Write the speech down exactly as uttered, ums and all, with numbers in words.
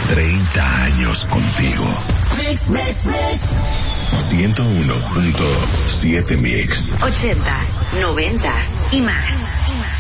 treinta años contigo. Mix, mix, mix. ciento uno punto siete Mix. Ochentas, noventas y más. Y más.